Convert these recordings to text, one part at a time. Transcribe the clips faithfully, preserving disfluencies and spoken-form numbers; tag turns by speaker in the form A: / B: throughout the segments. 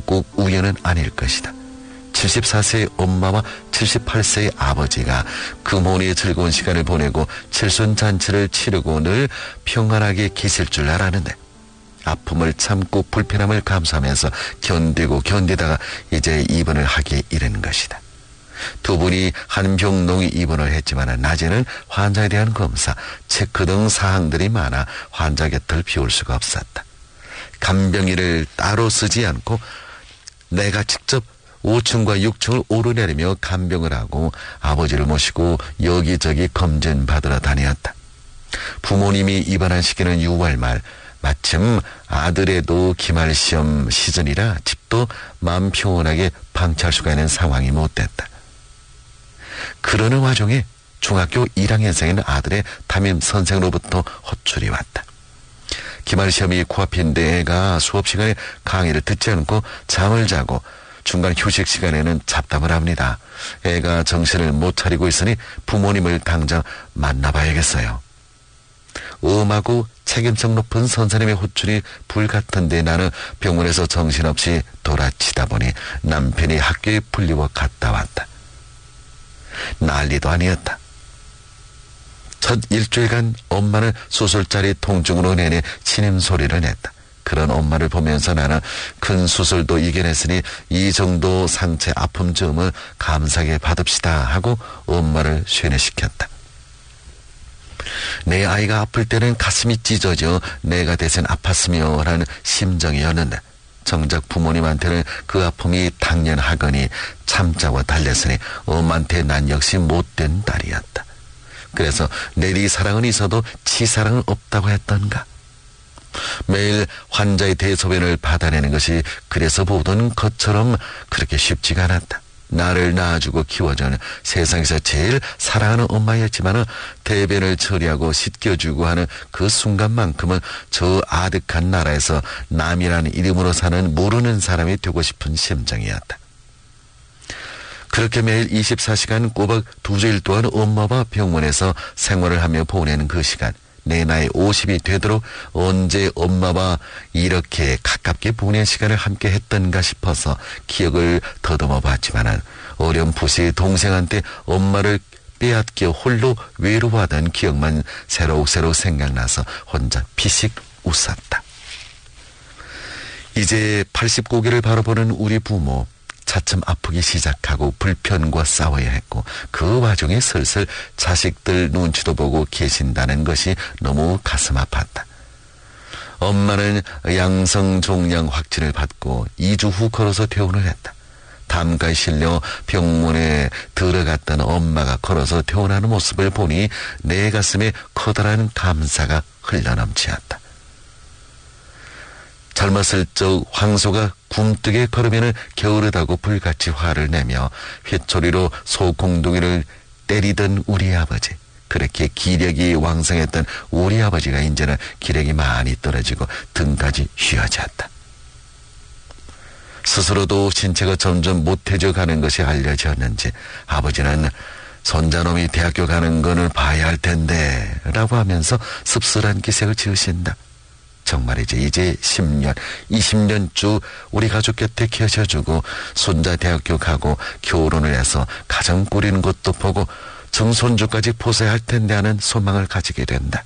A: 꼭 우연은 아닐 것이다. 칠십사 세의 엄마와 칠십팔 세의 아버지가 금혼의 즐거운 시간을 보내고 칠순잔치를 치르고 늘 평안하게 계실 줄 알았는데 아픔을 참고 불편함을 감수하면서 견디고 견디다가 이제 입원을 하기에 이른 것이다. 두 분이 한병농이 입원을 했지만 낮에는 환자에 대한 검사, 체크 등 사항들이 많아 환자 곁을 비울 수가 없었다. 간병인을 따로 쓰지 않고 내가 직접 오 층과 육 층을 오르내리며 간병을 하고 아버지를 모시고 여기저기 검진 받으러 다녔다. 부모님이 입원한 시기는 유월 말, 마침 아들에도 기말시험 시즌이라 집도 마음 평온하게 방치할 수가 있는 상황이 못 됐다. 그러는 와중에 중학교 일 학년생인 아들의 담임 선생으로부터 호출이 왔다. 기말시험이 코앞인데 애가 수업시간에 강의를 듣지 않고 잠을 자고 중간 휴식 시간에는 잡담을 합니다. 애가 정신을 못 차리고 있으니 부모님을 당장 만나봐야겠어요. 엄하고 책임성 높은 선생님의 호출이 불같은데 나는 병원에서 정신없이 돌아치다 보니 남편이 학교에 불리워 갔다 왔다. 난리도 아니었다. 첫 일주일간 엄마는 수술자리 통증으로 내내 신음소리를 냈다. 그런 엄마를 보면서 나는 큰 수술도 이겨냈으니 이 정도 상체 아픔 쯤은 감사하게 받읍시다 하고 엄마를 쇠뇌시켰다. 내 아이가 아플 때는 가슴이 찢어져 내가 대신 아팠으며 라는 심정이었는데 정작 부모님한테는 그 아픔이 당연하거니 참자고 달랬으니 엄마한테 난 역시 못된 딸이었다. 그래서 내리 사랑은 있어도 치사랑은 없다고 했던가. 매일 환자의 대소변을 받아내는 것이 그래서 보던 것처럼 그렇게 쉽지가 않았다. 나를 낳아주고 키워주는 세상에서 제일 사랑하는 엄마였지만 대변을 처리하고 씻겨주고 하는 그 순간만큼은 저 아득한 나라에서 남이라는 이름으로 사는 모르는 사람이 되고 싶은 심정이었다. 그렇게 매일 이십사 시간 꼬박 두 주일 동안 엄마와 병원에서 생활을 하며 보내는 그 시간, 내 나이 오십이 되도록 언제 엄마와 이렇게 가깝게 보낸 시간을 함께 했던가 싶어서 기억을 더듬어 봤지만 어렴풋이 동생한테 엄마를 빼앗겨 홀로 외로워하던 기억만 새록새록 생각나서 혼자 피식 웃었다. 이제 팔십구 기를 바라보는 우리 부모, 차츰 아프기 시작하고 불편과 싸워야 했고 그 와중에 슬슬 자식들 눈치도 보고 계신다는 것이 너무 가슴 아팠다. 엄마는 양성종양 확진을 받고 이 주 후 걸어서 퇴원을 했다. 담가에 실려 병원에 들어갔던 엄마가 걸어서 퇴원하는 모습을 보니 내 가슴에 커다란 감사가 흘러넘치었다. 젊었을 적 황소가 굼뜨게 걸으면 게으르다고 불같이 화를 내며 휘초리로 소공둥이를 때리던 우리 아버지. 그렇게 기력이 왕성했던 우리 아버지가 이제는 기력이 많이 떨어지고 등까지 휘어졌다. 스스로도 신체가 점점 못해져 가는 것이 알려졌는지 아버지는 손자놈이 대학교 가는 거는 봐야 할 텐데 라고 하면서 씁쓸한 기색을 지으신다. 정말이지 이제 십 년, 이십 년 쭉 우리 가족 곁에 계셔주고 손자 대학교 가고 결혼을 해서 가정 꾸리는 것도 보고 정손주까지 보셔야 할 텐데 하는 소망을 가지게 된다.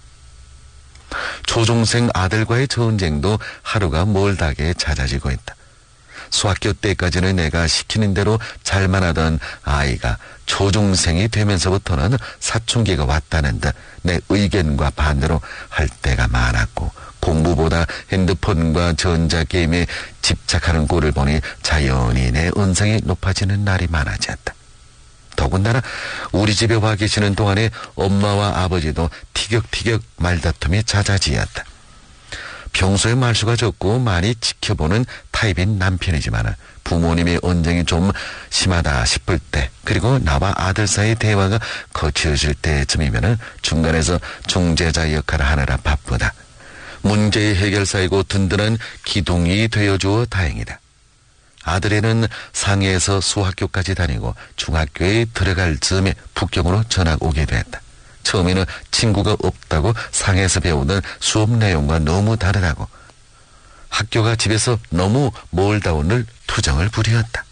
A: 초중생 아들과의 전쟁도 하루가 멀다게 잦아지고 있다. 수학교 때까지는 내가 시키는 대로 잘만 하던 아이가 초중생이 되면서부터는 사춘기가 왔다는 듯 내 의견과 반대로 할 때가 많았고 공부보다 핸드폰과 전자게임에 집착하는 꼴을 보니 자연히 내 언성이 높아지는 날이 많아졌다. 더군다나 우리 집에 와 계시는 동안에 엄마와 아버지도 티격티격 말다툼이 잦아지었다. 평소에 말수가 적고 많이 지켜보는 타입인 남편이지만 부모님의 언쟁이 좀 심하다 싶을 때 그리고 나와 아들 사이 대화가 거칠어질 때쯤이면 중간에서 중재자 역할을 하느라 바쁘다. 문제의 해결사이고 든든한 기둥이 되어주어 다행이다. 아들애는 상해에서 수학교까지 다니고 중학교에 들어갈 즈음에 북경으로 전학 오게 됐다. 처음에는 친구가 없다고 상해에서 배우던 수업 내용과 너무 다르다고 학교가 집에서 너무 멀다고 늘 투정을 부리었다.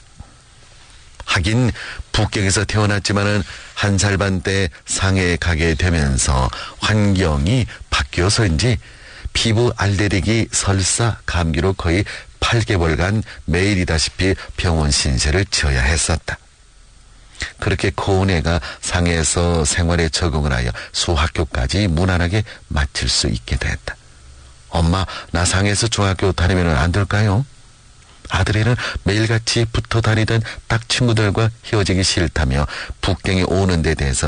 A: 하긴 북경에서 태어났지만은 한 살 반 때 상해에 가게 되면서 환경이 바뀌어서인지 피부 알레르기, 설사, 감기로 거의 팔 개월간 매일이다시피 병원 신세를 져야 했었다. 그렇게 고은혜가 상해에서 생활에 적응을 하여 수학교까지 무난하게 마칠 수 있게 됐다. 엄마, 나 상해에서 중학교 다니면 안 될까요? 아들애는 매일같이 붙어 다니던 딱 친구들과 헤어지기 싫다며 북경에 오는 데 대해서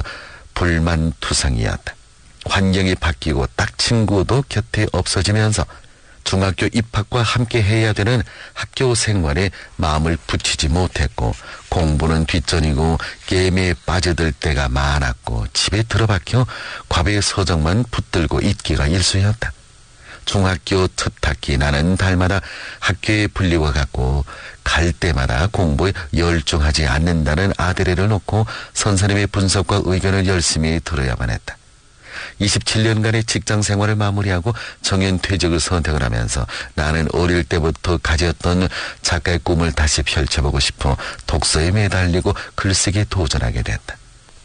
A: 불만투성이었다. 환경이 바뀌고 딱 친구도 곁에 없어지면서 중학교 입학과 함께 해야 되는 학교 생활에 마음을 붙이지 못했고 공부는 뒷전이고 게임에 빠져들 때가 많았고 집에 들어박혀 과외 서적만 붙들고 있기가 일쑤였다. 중학교 첫 학기 나는 달마다 학교에 불리고 갔고 갈 때마다 공부에 열중하지 않는다는 아들애를 놓고 선생님의 분석과 의견을 열심히 들어야만 했다. 이십칠 년간의 직장 생활을 마무리하고 정년퇴직을 선택을 하면서 나는 어릴 때부터 가졌던 작가의 꿈을 다시 펼쳐보고 싶어 독서에 매달리고 글쓰기에 도전하게 됐다.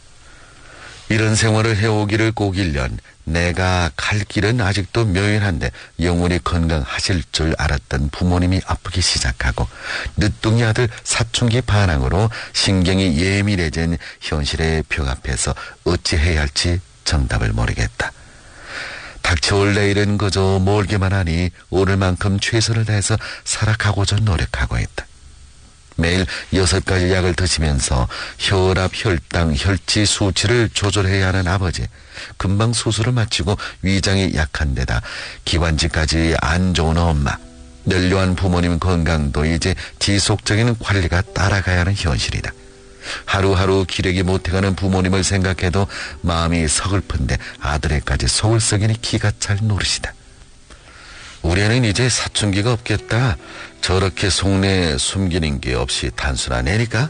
A: 이런 생활을 해오기를 꼭 일 년, 내가 갈 길은 아직도 묘연한데 영원히 건강하실 줄 알았던 부모님이 아프기 시작하고 늦둥이 아들 사춘기 반항으로 신경이 예민해진 현실의 벽 앞에서 어찌해야 할지 정답을 모르겠다. 닥쳐올 내일은 그저 멀기만 하니 오늘만큼 최선을 다해서 살아가고자 노력하고 있다. 매일 여섯 가지 약을 드시면서 혈압, 혈당, 혈치 수치를 조절해야 하는 아버지, 금방 수술을 마치고 위장이 약한 데다 기관지까지 안 좋은 엄마, 널려한 부모님 건강도 이제 지속적인 관리가 따라가야 하는 현실이다. 하루하루 기력이 못해가는 부모님을 생각해도 마음이 서글픈데 아들애까지 속을 썩이니 기가 찰 노릇이다. 우리 애는 이제 사춘기가 없겠다. 저렇게 속내 숨기는 게 없이 단순한 애니까?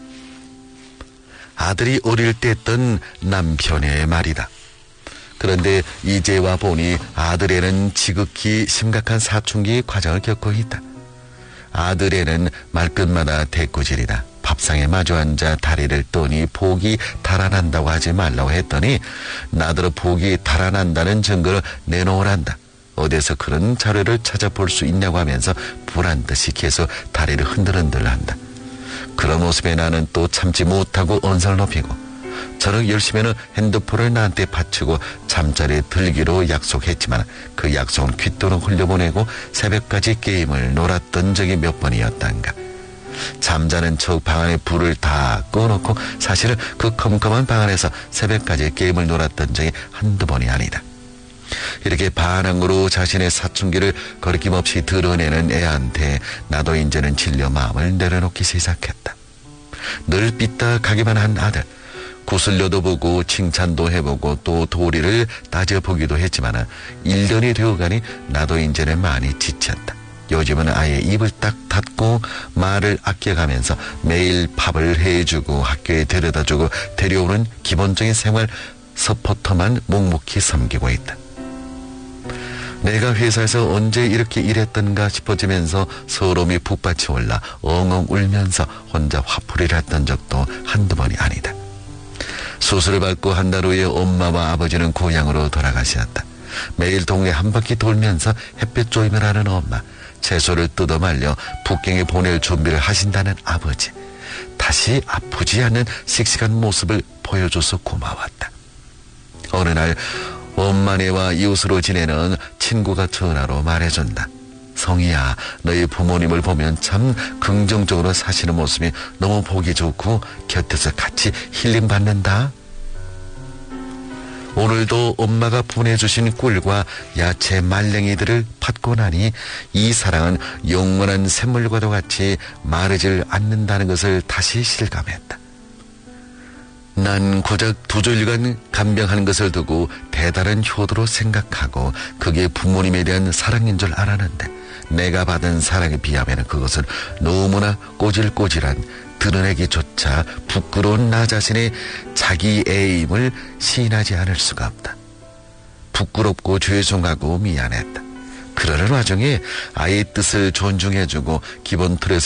A: 아들이 어릴 때 했던 남편의 말이다. 그런데 이제 와 보니 아들애는 지극히 심각한 사춘기 과정을 겪고 있다. 아들애는 말끝마다 대꾸질이다. 밥상에 마주 앉아 다리를 떠니 복이 달아난다고 하지 말라고 했더니 나더러 복이 달아난다는 증거를 내놓으란다. 어디서 그런 자료를 찾아볼 수 있냐고 하면서 불안듯이 계속 다리를 흔들흔들 한다. 그런 모습에 나는 또 참지 못하고 언성을 높이고 저녁 열 시면은 핸드폰을 나한테 바치고 잠자리에 들기로 약속했지만 그 약속은 귓도로 흘려보내고 새벽까지 게임을 놀았던 적이 몇 번이었단가. 잠자는 척 방 안에 불을 다 꺼놓고 사실은 그 컴컴한 방 안에서 새벽까지 게임을 놀았던 적이 한두 번이 아니다. 이렇게 반항으로 자신의 사춘기를 거리낌없이 드러내는 애한테 나도 이제는 진려 마음을 내려놓기 시작했다. 늘 삐딱하기만 한 아들, 구슬려도 보고 칭찬도 해보고 또 도리를 따져보기도 했지만 일 년이 되어가니 나도 이제는 많이 지쳤다. 요즘은 아예 입을 딱 닫고 말을 아껴가면서 매일 밥을 해주고 학교에 데려다주고 데려오는 기본적인 생활 서포터만 묵묵히 섬기고 있다. 내가 회사에서 언제 이렇게 일했던가 싶어지면서 서러움이 북받쳐 올라 엉엉 울면서 혼자 화풀이를 했던 적도 한두 번이 아니다. 수술을 받고 한 달 후에 엄마와 아버지는 고향으로 돌아가셨다. 매일 동네 한 바퀴 돌면서 햇볕 쬐임을 하는 엄마, 채소를 뜯어 말려 북경에 보낼 준비를 하신다는 아버지, 다시 아프지 않는 씩씩한 모습을 보여줘서 고마웠다. 어느 날 엄마네와 이웃으로 지내는 친구가 전화로 말해준다. 성희야, 너희 부모님을 보면 참 긍정적으로 사시는 모습이 너무 보기 좋고 곁에서 같이 힐링 받는다. 오늘도 엄마가 보내주신 꿀과 야채 말랭이들을 팥고 나니 이 사랑은 영원한 샘물과도 같이 마르질 않는다는 것을 다시 실감했다. 난 고작 두 주일간 간병하는 것을 두고 대단한 효도로 생각하고 그게 부모님에 대한 사랑인 줄 알았는데 내가 받은 사랑에 비하면 그것은 너무나 꼬질꼬질한 드러내기조차 부끄러운 나 자신의 자기 애임을 시인하지 않을 수가 없다. 부끄럽고 죄송하고 미안했다. 그러는 와중에 아이의 뜻을 존중해주고 기본 틀에서